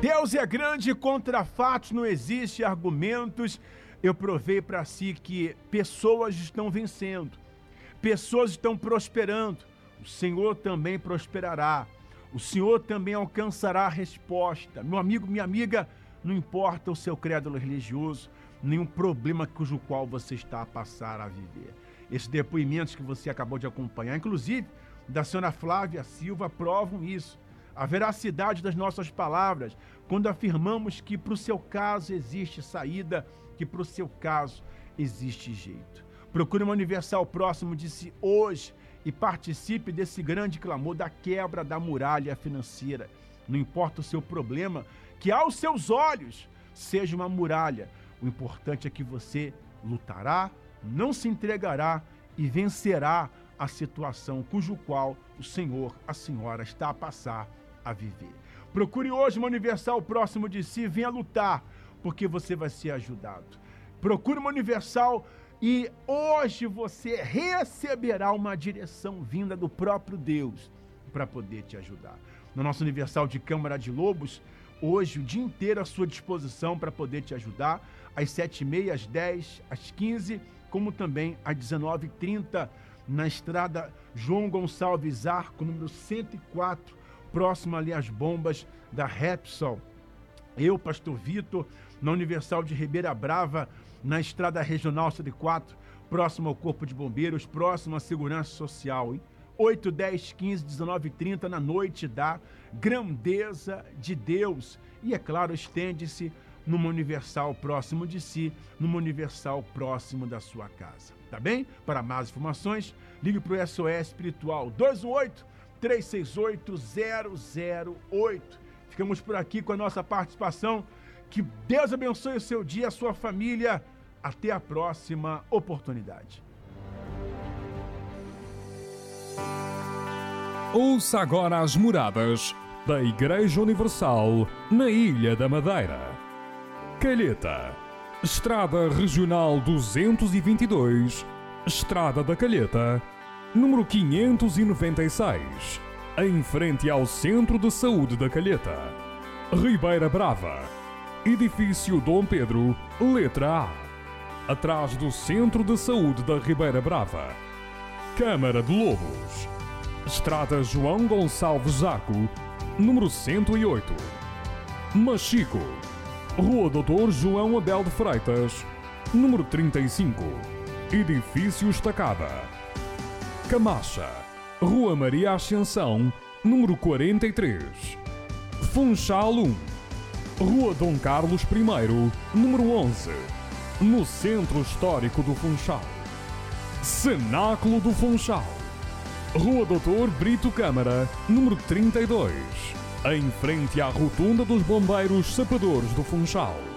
Deus é grande, contra fatos não existe argumentos. Eu provei para si que pessoas estão vencendo, pessoas estão prosperando. O Senhor também prosperará. O Senhor também alcançará a resposta. Meu amigo, minha amiga, não importa o seu credo religioso, nenhum problema cujo qual você está a passar a viver. Esses depoimentos que você acabou de acompanhar, inclusive da senhora Flávia Silva, provam isso. A veracidade das nossas palavras, quando afirmamos que para o seu caso existe saída, que para o seu caso existe jeito. Procure uma Universal próximo de si hoje e participe desse grande clamor da quebra da muralha financeira. Não importa o seu problema, que aos seus olhos seja uma muralha. O importante é que você lutará, não se entregará e vencerá a situação cujo qual o Senhor, a senhora está a passar a viver. Procure hoje uma Universal próximo de si, venha lutar, porque você vai ser ajudado. Procure uma Universal e hoje você receberá uma direção vinda do próprio Deus para poder te ajudar. No nosso Universal de Câmara de Lobos, hoje o dia inteiro à sua disposição para poder te ajudar, às 7h30, às 10h, às 15h, como também às 19h30, na estrada João Gonçalves Arco, número 104, próximo ali às bombas da Repsol. Eu, pastor Vitor, na Universal de Ribeira Brava, na estrada regional 104, próximo ao Corpo de Bombeiros, próximo à Segurança Social, hein? 8, 10, 15, 19 e 30, na noite da grandeza de Deus. E é claro, estende-se numa Universal próximo de si, numa Universal próximo da sua casa. Tá bem? Para mais informações, ligue para o SOS Espiritual 218-368-008. Ficamos por aqui com a nossa participação. Que Deus abençoe o seu dia, a sua família. Até a próxima oportunidade. Ouça agora as moradas da Igreja Universal na Ilha da Madeira. Calheta, Estrada Regional 222, Estrada da Calheta, número 596, em frente ao Centro de Saúde da Calheta. Ribeira Brava, Edifício Dom Pedro, letra A, atrás do Centro de Saúde da Ribeira Brava. Câmara de Lobos, Estrada João Gonçalves Arco, número 108. Machico, Rua Doutor João Abel de Freitas, número 35, Edifício Estacada. Camacha, Rua Maria Ascensão, número 43. Funchal 1, Rua Dom Carlos I, número 11, no Centro Histórico do Funchal. Cenáculo do Funchal, Rua Doutor Brito Câmara, número 32, em frente à Rotunda dos Bombeiros Sapadores do Funchal.